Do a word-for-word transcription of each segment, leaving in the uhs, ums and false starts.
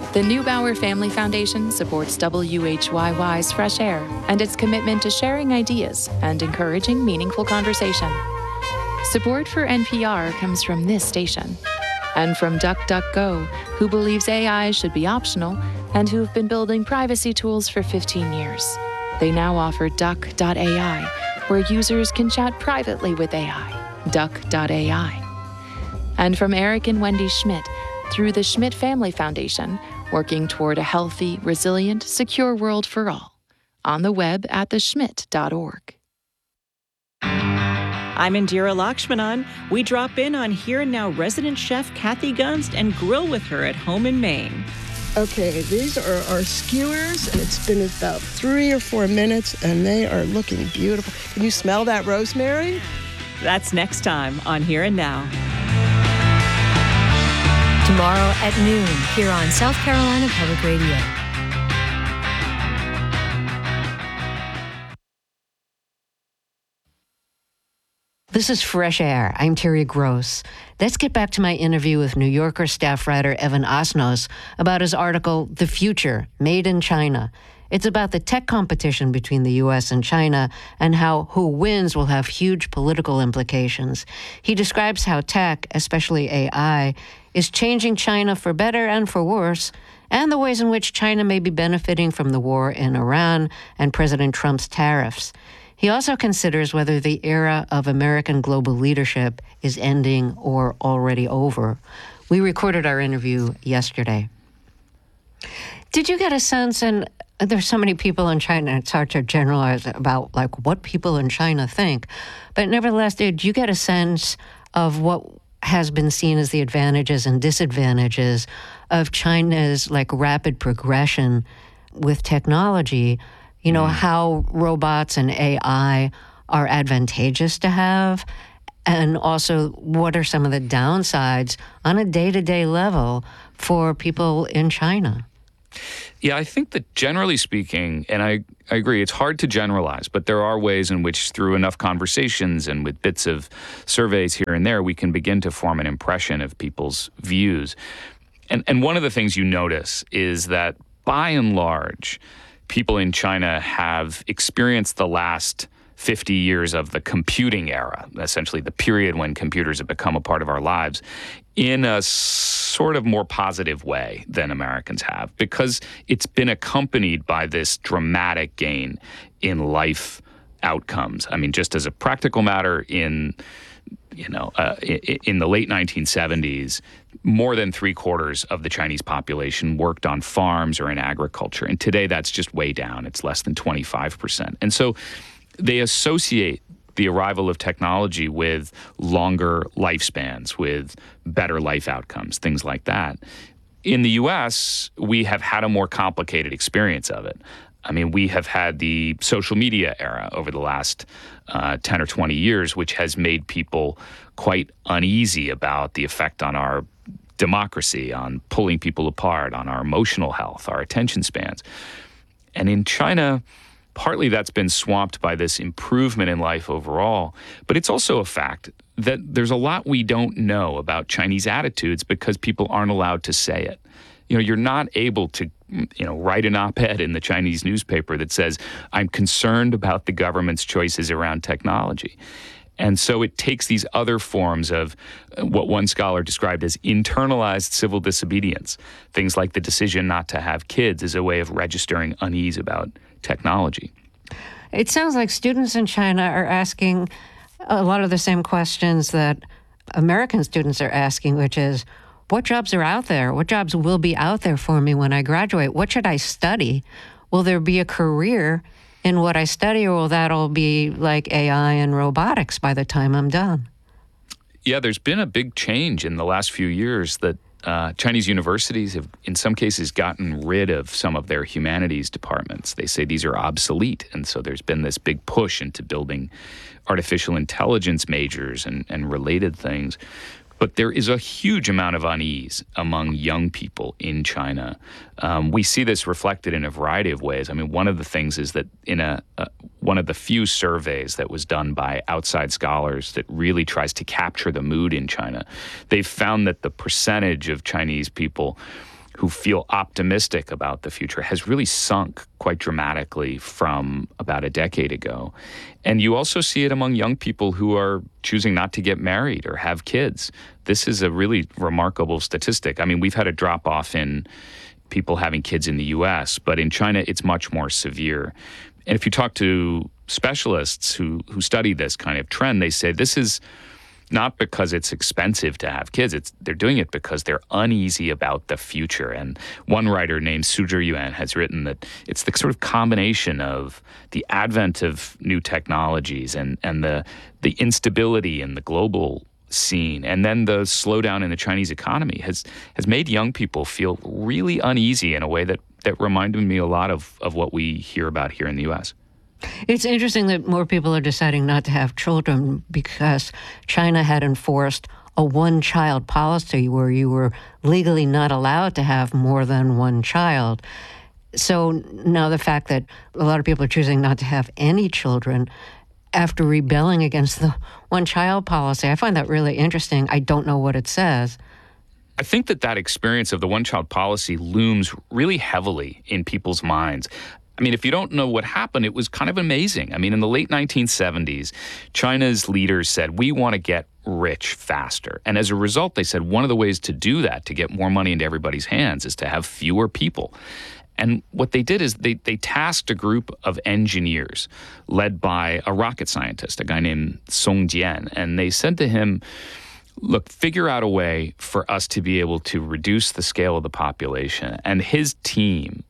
The Neubauer Family Foundation supports W H Y Y's Fresh Air and its commitment to sharing ideas and encouraging meaningful conversation. Support for N P R comes from this station and from DuckDuckGo, who believes A I should be optional and who've been building privacy tools for fifteen years. They now offer Duck dot A I, where users can chat privately with A I, Duck dot A I. And from Eric and Wendy Schmidt, through the Schmidt Family Foundation, working toward a healthy, resilient, secure world for all. On the web at the schmidt dot org. I'm Indira Lakshmanan. We drop in on Here and Now resident chef Kathy Gunst and grill with her at home in Maine. Okay, these are our skewers, and it's been about three or four minutes, and they are looking beautiful. Can you smell that rosemary? That's next time on Here and Now. Tomorrow at noon, here on South Carolina Public Radio. This is Fresh Air. I'm Terry Gross. Let's get back to my interview with New Yorker staff writer Evan Osnos about his article, The Future, Made in China. It's about the tech competition between the U S and China and how who wins will have huge political implications. He describes how tech, especially A I, is changing China for better and for worse, and the ways in which China may be benefiting from the war in Iran and President Trump's tariffs. He also considers whether the era of American global leadership is ending or already over. We recorded our interview yesterday. Did you get a sense, and there's so many people in China, it's hard to generalize about like what people in China think, but nevertheless, did you get a sense of what has been seen as the advantages and disadvantages of China's like rapid progression with technology? You know, mm. how robots and A I are advantageous to have, and also what are some of the downsides on a day-to-day level for people in China? Yeah, I think that generally speaking, and I, I agree, it's hard to generalize, but there are ways in which through enough conversations and with bits of surveys here and there, we can begin to form an impression of people's views. And, and one of the things you notice is that by and large, people in China have experienced the last fifty years of the computing era, essentially the period when computers have become a part of our lives, in a sort of more positive way than Americans have, because it's been accompanied by this dramatic gain in life outcomes. I mean, just as a practical matter, in you know, uh, in the late nineteen seventies, more than three quarters of the Chinese population worked on farms or in agriculture. And today that's just way down. It's less than twenty-five percent. And so they associate the arrival of technology with longer lifespans, with better life outcomes, things like that. In the U S, we have had a more complicated experience of it. I mean, we have had the social media era over the last uh, ten or twenty years, which has made people quite uneasy about the effect on our democracy, on pulling people apart, on our emotional health, our attention spans. And in China, partly that's been swamped by this improvement in life overall, but it's also a fact that there's a lot we don't know about Chinese attitudes because people aren't allowed to say it. You know, you're not able to, you know, write an op-ed in the Chinese newspaper that says, I'm concerned about the government's choices around technology. And so it takes these other forms of what one scholar described as internalized civil disobedience, things like the decision not to have kids as a way of registering unease about technology. It sounds like students in China are asking a lot of the same questions that American students are asking, which is, what jobs are out there? What jobs will be out there for me when I graduate? What should I study? Will there be a career in what I study, or will that all be like A I and robotics by the time I'm done? Yeah, there's been a big change in the last few years that uh, Chinese universities have, in some cases, gotten rid of some of their humanities departments. They say these are obsolete, and so there's been this big push into building artificial intelligence majors and, and related things. But there is a huge amount of unease among young people in China. Um, we see this reflected in a variety of ways. I mean, one of the things is that in a uh, one of the few surveys that was done by outside scholars that really tries to capture the mood in China, they've found that the percentage of Chinese people who feel optimistic about the future has really sunk quite dramatically from about a decade ago. And you also see it among young people who are choosing not to get married or have kids. This is a really remarkable statistic. I mean, we've had a drop off in people having kids in the U S, but in China, it's much more severe. And if you talk to specialists who, who study this kind of trend, they say this is not because it's expensive to have kids. It's they're doing it because they're uneasy about the future. And one writer named Su Zhiyuan has written that it's the sort of combination of the advent of new technologies and, and the the instability in the global scene, and then the slowdown in the Chinese economy has has made young people feel really uneasy in a way that, that reminded me a lot of, of what we hear about here in the U S. It's interesting that more people are deciding not to have children because China had enforced a one-child policy where you were legally not allowed to have more than one child. So now the fact that a lot of people are choosing not to have any children after rebelling against the one-child policy, I find that really interesting. I don't know what it says. I think that that experience of the one-child policy looms really heavily in people's minds. I mean, if you don't know what happened, it was kind of amazing. I mean, in the late nineteen seventies, China's leaders said, we want to get rich faster. And as a result, they said one of the ways to do that, to get more money into everybody's hands, is to have fewer people. And what they did is they, they tasked a group of engineers led by a rocket scientist, a guy named Song Jian. And they said to him, look, figure out a way for us to be able to reduce the scale of the population. And his team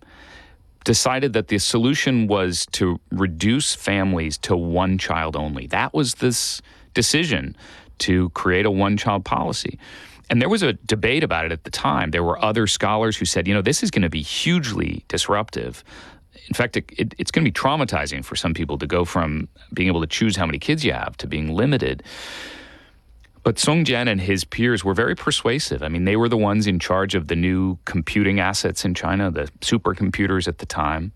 decided that the solution was to reduce families to one child only. That was this decision to create a one-child policy. And there was a debate about it at the time. There were other scholars who said, you know, this is going to be hugely disruptive. In fact, it, it, it's going to be traumatizing for some people to go from being able to choose how many kids you have to being limited. But Song Jian and his peers were very persuasive. I mean, they were the ones in charge of the new computing assets in China, the supercomputers at the time.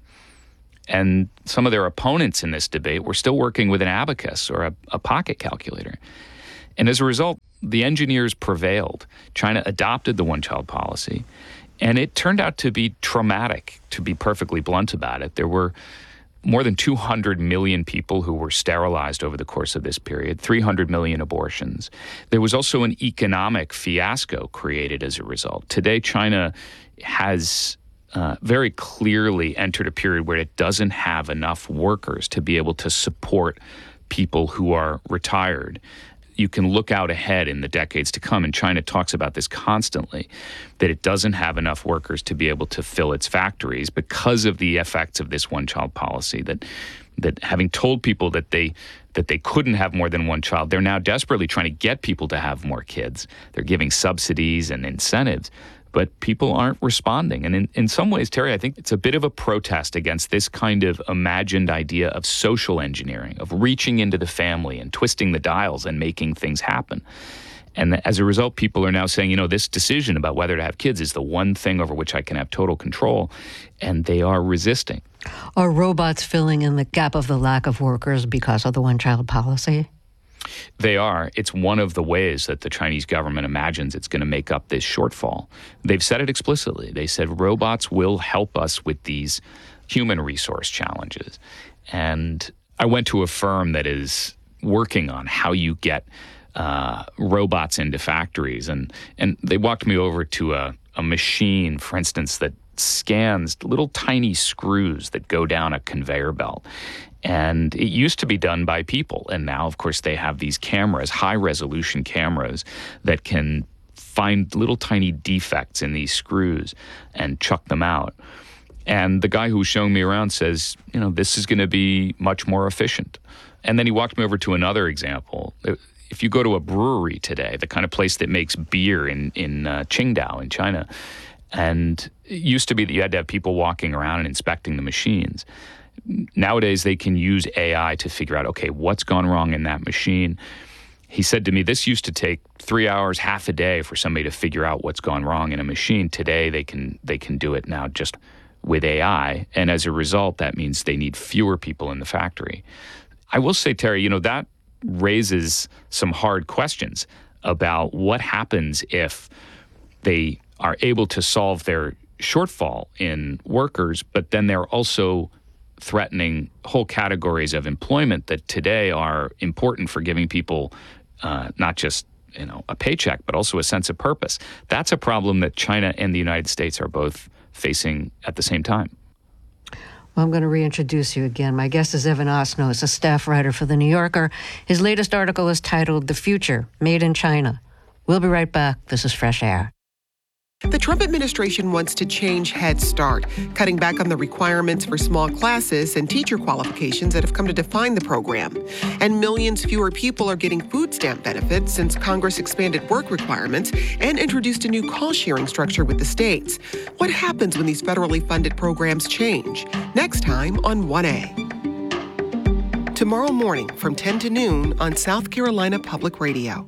And some of their opponents in this debate were still working with an abacus or a, a pocket calculator. And as a result, the engineers prevailed. China adopted the one-child policy, and it turned out to be traumatic, to be perfectly blunt about it. There were more than two hundred million people who were sterilized over the course of this period, three hundred million abortions. There was also an economic fiasco created as a result. Today, China has uh, very clearly entered a period where it doesn't have enough workers to be able to support people who are retired. You can look out ahead in the decades to come, and China talks about this constantly, that it doesn't have enough workers to be able to fill its factories because of the effects of this one-child policy, that that having told people that they that they couldn't have more than one child, they're now desperately trying to get people to have more kids. They're giving subsidies and incentives, but people aren't responding. And in, in some ways, Terry, I think it's a bit of a protest against this kind of imagined idea of social engineering, of reaching into the family and twisting the dials and making things happen. And as a result, people are now saying, you know, this decision about whether to have kids is the one thing over which I can have total control, and they are resisting. Are robots filling in the gap of the lack of workers because of the one-child policy? They are. It's one of the ways that the Chinese government imagines it's going to make up this shortfall. They've said it explicitly. They said robots will help us with these human resource challenges. And I went to a firm that is working on how you get uh, robots into factories. And, and they walked me over to a, a machine, for instance, that scans little tiny screws that go down a conveyor belt. And it used to be done by people. And now, of course, they have these cameras, high-resolution cameras, that can find little tiny defects in these screws and chuck them out. And the guy who was showing me around says, you know, this is going to be much more efficient. And then he walked me over to another example. If you go to a brewery today, the kind of place that makes beer in, in uh, Qingdao in China, and it used to be that you had to have people walking around and inspecting the machines. Nowadays, they can use A I to figure out, okay, what's gone wrong in that machine. He said to me, this used to take three hours, half a day for somebody to figure out what's gone wrong in a machine. Today, they can they can do it now just with A I. And as a result, that means they need fewer people in the factory. I will say, Terry, you know, that raises some hard questions about what happens if they are able to solve their shortfall in workers, but then they're also threatening whole categories of employment that today are important for giving people uh, not just you know a paycheck, but also a sense of purpose. That's a problem that China and the United States are both facing at the same time. Well, I'm going to reintroduce you again. My guest is Evan Osnos, a staff writer for The New Yorker. His latest article is titled The Future, Made in China. We'll be right back. This is Fresh Air. The Trump administration wants to change Head Start, cutting back on the requirements for small classes and teacher qualifications that have come to define the program. And millions fewer people are getting food stamp benefits since Congress expanded work requirements and introduced a new call-sharing structure with the states. What happens when these federally funded programs change? Next time on one A. Tomorrow morning from ten to noon on South Carolina Public Radio.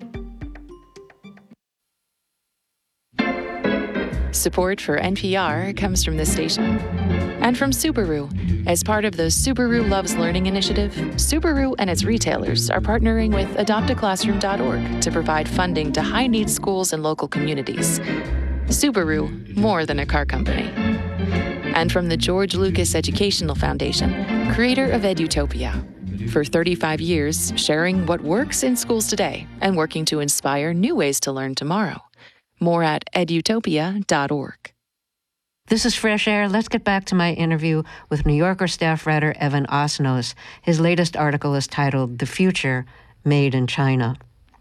Support for N P R comes from this station. And from Subaru. As part of the Subaru Loves Learning initiative, Subaru and its retailers are partnering with adopt a classroom dot org to provide funding to high-need schools and local communities. Subaru, more than a car company. And from the George Lucas Educational Foundation, creator of Edutopia. For thirty-five years, sharing what works in schools today and working to inspire new ways to learn tomorrow. More at edutopia dot org. This is Fresh Air. Let's get back to my interview with New Yorker staff writer Evan Osnos. His latest article is titled The Future, Made in China.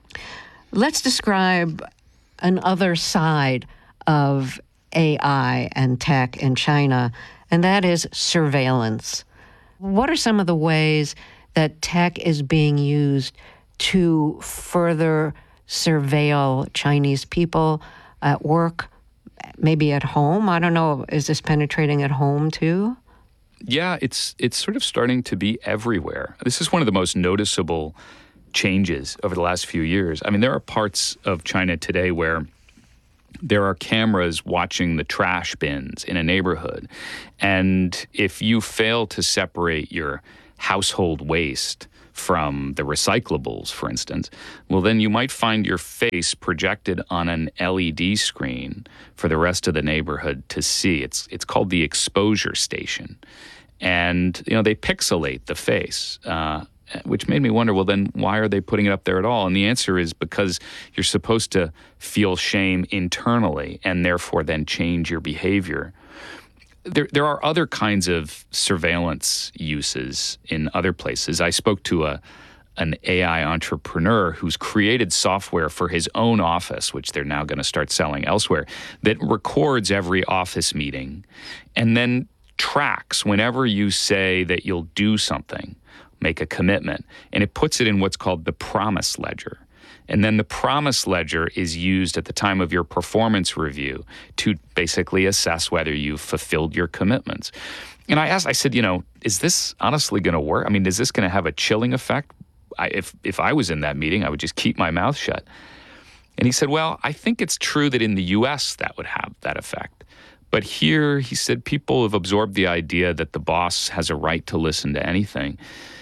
Let's describe another side of A I and tech in China, and that is surveillance. What are some of the ways that tech is being used to further surveil Chinese people at work, maybe at home? I don't know. Is this penetrating at home too? Yeah, it's it's sort of starting to be everywhere. This is one of the most noticeable changes over the last few years. I mean, there are parts of China today where there are cameras watching the trash bins in a neighborhood. And if you fail to separate your household waste from the recyclables, for instance, well, then you might find your face projected on an L E D screen for the rest of the neighborhood to see. It's it's called the exposure station. And, you know, they pixelate the face, uh, which made me wonder, well, then why are they putting it up there at all? And the answer is because you're supposed to feel shame internally and therefore then change your behavior. There, there are other kinds of surveillance uses in other places. I spoke to a an A I entrepreneur who's created software for his own office, which they're now going to start selling elsewhere, that records every office meeting and then tracks whenever you say that you'll do something, make a commitment, and it puts it in what's called the promise ledger. And then the promise ledger is used at the time of your performance review to basically assess whether you've fulfilled your commitments. And I asked, I said, you know, is this honestly going to work? I mean, is this going to have a chilling effect? I, if if I was in that meeting, I would just keep my mouth shut. And he said, well, I think it's true that in the U S that would have that effect. But here, he said, people have absorbed the idea that the boss has a right to listen to anything.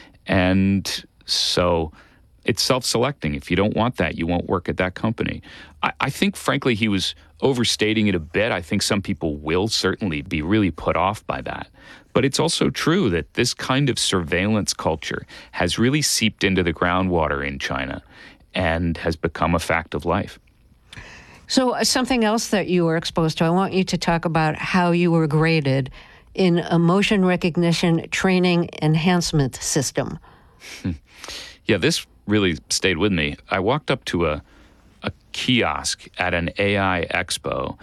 And so it's self-selecting. If you don't want that, you won't work at that company. I, I think, frankly, he was overstating it a bit. I think some people will certainly be really put off by that. But it's also true that this kind of surveillance culture has really seeped into the groundwater in China and has become a fact of life. So uh, something else that you were exposed to, I want you to talk about how you were graded in a motion recognition training enhancement system. Yeah, this really stayed with me. I walked up to a a kiosk at an A I expo,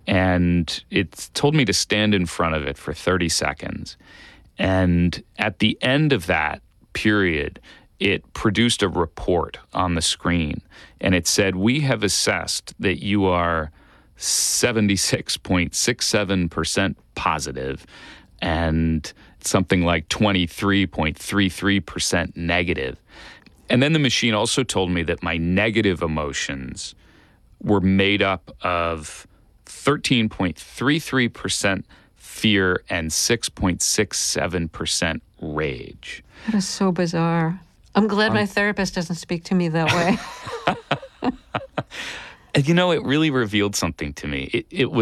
and it told me to stand in front of it for thirty seconds. And at the end of that period, it produced a report on the screen, and it said, we have assessed that you are seventy-six point six seven percent positive and something like twenty-three point three three percent negative. And then the machine also told me that my negative emotions were made up of thirteen point three three percent fear and six point six seven percent rage. That is so bizarre. I'm glad um, my therapist doesn't speak to me that way. You know, it really revealed something to me. It, it was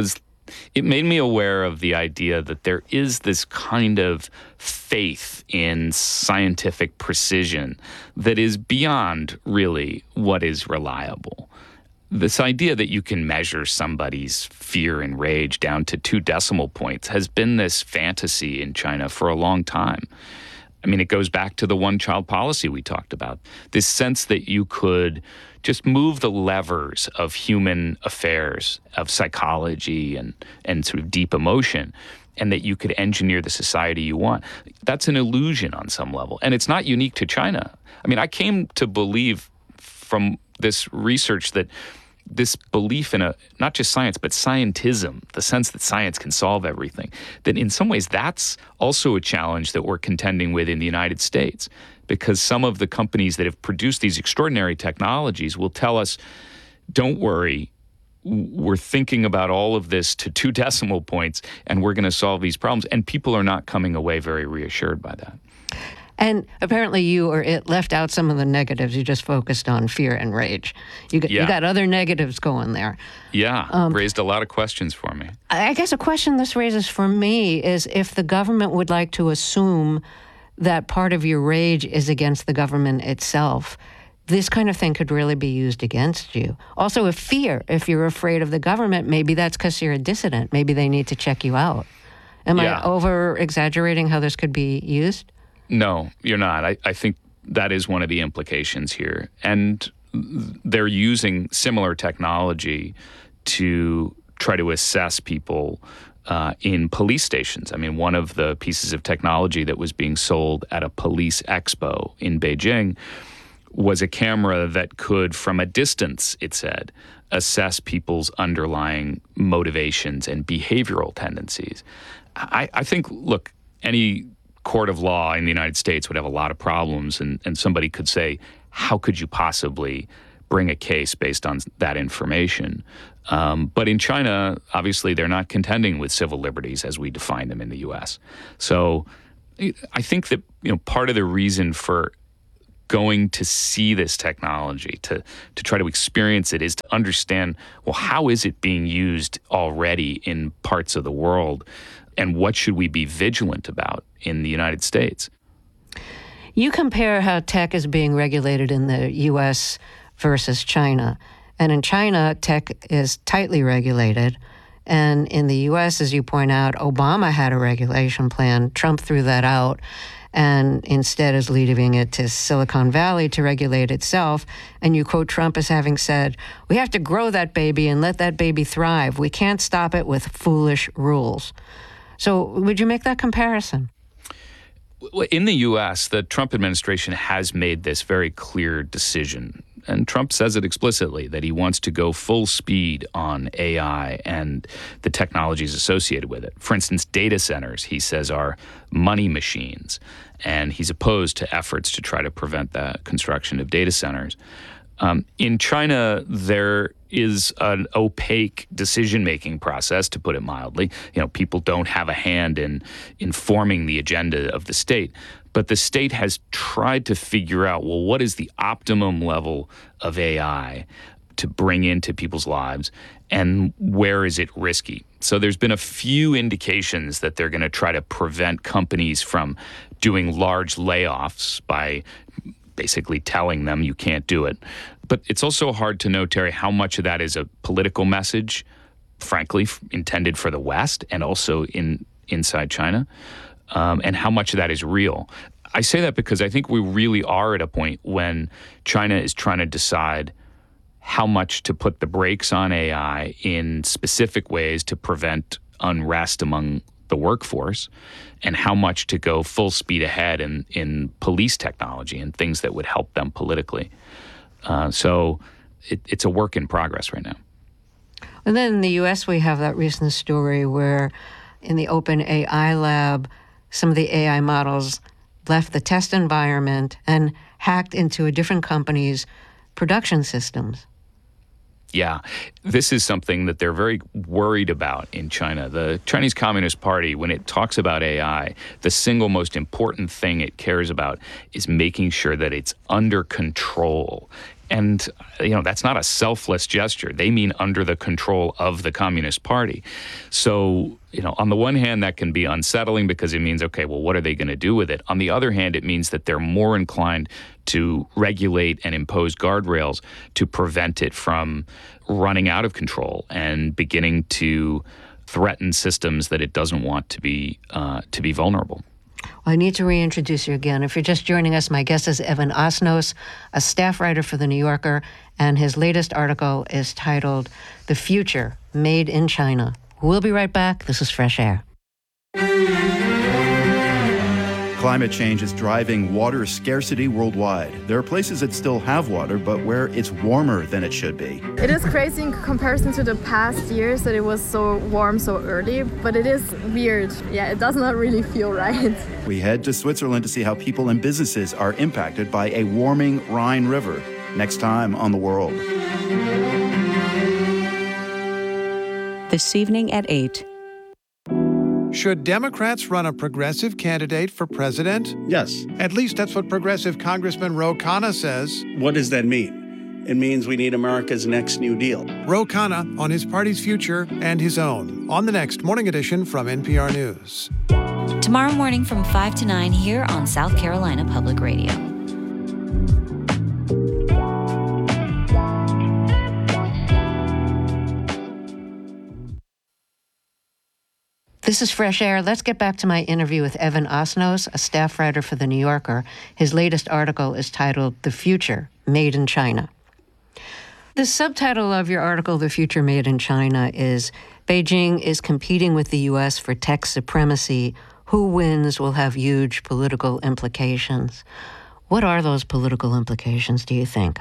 it made me aware of the idea that there is this kind of faith in scientific precision that is beyond really what is reliable. This idea that you can measure somebody's fear and rage down to two decimal points has been this fantasy in China for a long time. I mean, it goes back to the one-child policy we talked about. This sense that you could just move the levers of human affairs, of psychology and, and sort of deep emotion, and that you could engineer the society you want. That's an illusion on some level. And it's not unique to China. I mean, I came to believe from this research that this belief in a not just science, but scientism, the sense that science can solve everything, that in some ways that's also a challenge that we're contending with in the United States, because some of the companies that have produced these extraordinary technologies will tell us, don't worry, we're thinking about all of this to two decimal points and we're going to solve these problems. And people are not coming away very reassured by that. And apparently you or it left out some of the negatives. You just focused on fear and rage. You got, yeah. you got other negatives going there. Yeah, um, raised a lot of questions for me. I guess a question this raises for me is if the government would like to assume that part of your rage is against the government itself, this kind of thing could really be used against you. Also, if fear, if you're afraid of the government, maybe that's because you're a dissident. Maybe they need to check you out. Am yeah. I over-exaggerating how this could be used? No, you're not. I, I think that is one of the implications here. And they're using similar technology to try to assess people uh, in police stations. I mean, one of the pieces of technology that was being sold at a police expo in Beijing was a camera that could, from a distance, it said, assess people's underlying motivations and behavioral tendencies. I, I think, look, any court of law in the United States would have a lot of problems, and, and somebody could say, how could you possibly bring a case based on that information? Um, but in China, obviously, they're not contending with civil liberties as we define them in the U S. So I think that, you know, part of the reason for going to see this technology, to to try to experience it, is to understand, well, how is it being used already in parts of the world, and what should we be vigilant about in the United States? You compare how tech is being regulated in the U S versus China. And in China, tech is tightly regulated. And in the U S, as you point out, Obama had a regulation plan. Trump threw that out and instead is leaving it to Silicon Valley to regulate itself. And you quote Trump as having said, we have to grow that baby and let that baby thrive. We can't stop it with foolish rules. So would you make that comparison? In the U S, the Trump administration has made this very clear decision. And Trump says it explicitly, that he wants to go full speed on A I and the technologies associated with it. For instance, data centers, he says, are money machines. And he's opposed to efforts to try to prevent the construction of data centers. Um, in China, there is an opaque decision-making process, to put it mildly. You know, people don't have a hand in informing the agenda of the state. But the state has tried to figure out, well, what is the optimum level of A I to bring into people's lives, and where is it risky? So there's been a few indications that they're going to try to prevent companies from doing large layoffs by basically telling them you can't do it. But it's also hard to know, Terry, how much of that is a political message, frankly, intended for the West and also in inside China, um, and how much of that is real. I say that because I think we really are at a point when China is trying to decide how much to put the brakes on A I in specific ways to prevent unrest among the workforce, and how much to go full speed ahead in, in police technology and things that would help them politically. Uh, so it, it's a work in progress right now. And then in the U S, we have that recent story where in the OpenAI lab, some of the A I models left the test environment and hacked into a different company's production systems. Yeah, this is something that they're very worried about in China. The Chinese Communist Party, when it talks about A I, the single most important thing it cares about is making sure that it's under control And, you know, that's not a selfless gesture. They mean under the control of the Communist Party. So, you know, on the one hand, that can be unsettling because it means, okay, well, what are they going to do with it? On the other hand, it means that they're more inclined to regulate and impose guardrails to prevent it from running out of control and beginning to threaten systems that it doesn't want to be uh, to be vulnerable. Well, I need to reintroduce you again. If you're just joining us, my guest is Evan Osnos, a staff writer for The New Yorker, and his latest article is titled The Future, Made in China. We'll be right back. This is Fresh Air. Climate change is driving water scarcity worldwide. There are places that still have water, but where it's warmer than it should be. It is crazy in comparison to the past years that it was so warm so early, but it is weird. Yeah, it does not really feel right. We head to Switzerland to see how people and businesses are impacted by a warming Rhine River. Next time on The World. This evening at eight. Should Democrats run a progressive candidate for president? Yes. At least that's what progressive Congressman Ro Khanna says. What does that mean? It means we need America's next New Deal. Ro Khanna on his party's future and his own on the next Morning Edition from N P R News. Tomorrow morning from five to nine here on South Carolina Public Radio. This is Fresh Air. Let's get back to my interview with Evan Osnos, a staff writer for The New Yorker. His latest article is titled The Future, Made in China. The subtitle of your article, The Future Made in China, is Beijing is competing with the U S for tech supremacy. Who wins will have huge political implications. What are those political implications, do you think?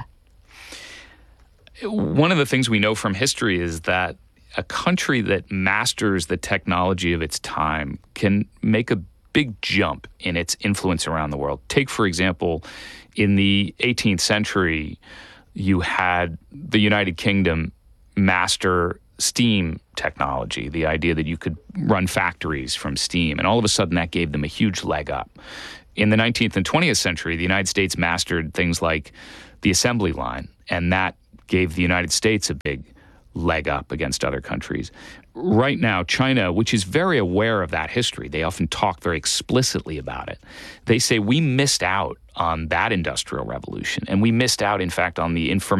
One of the things we know from history is that a country that masters the technology of its time can make a big jump in its influence around the world. Take, for example, in the eighteenth century, you had the United Kingdom master steam technology, the idea that you could run factories from steam, and all of a sudden that gave them a huge leg up. In the nineteenth and twentieth century, the United States mastered things like the assembly line, and that gave the United States a big leg up against other countries. Right now, China, which is very aware of that history, they often talk very explicitly about it. They say we missed out on that industrial revolution, and we missed out, in fact, on the information